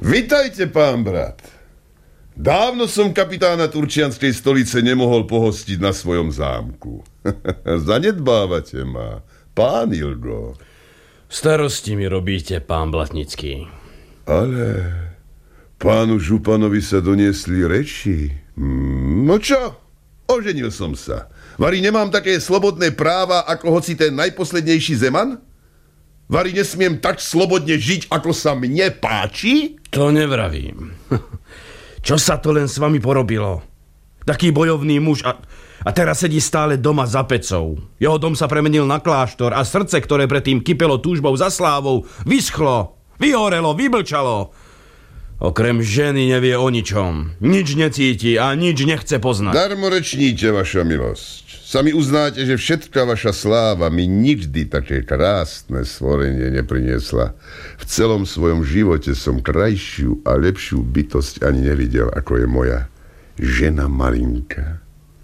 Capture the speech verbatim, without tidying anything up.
Vitajte, pán brat. Dávno som kapitána Turčianskej stolice nemohol pohostiť na svojom zámku. Zanedbávate ma, pán Ilgo. Starosti mi robíte, pán Blatnický. Ale pánu županovi sa doniesli reči. No čo? Oženil som sa. Vari nemám také slobodné práva, ako hoci ten najposlednejší zeman? Vari nesmiem tak slobodne žiť, ako sa mne páči? To nevravím. Čo sa to len s vami porobilo? Taký bojovný muž a, a teraz sedí stále doma za pecou. Jeho dom sa premenil na kláštor a srdce, ktoré predtým kypelo túžbou za slávou, vyschlo, vyhorelo, vyblčalo. Okrem ženy nevie o ničom. Nič necíti a nič nechce poznať. Darmo rečníte, vaša milosť. Sami uznáte, že všetká vaša sláva mi nikdy také krásne stvorenie nepriniesla. V celom svojom živote som krajšiu a lepšiu bytosť ani nevidel, ako je moja žena Marinka.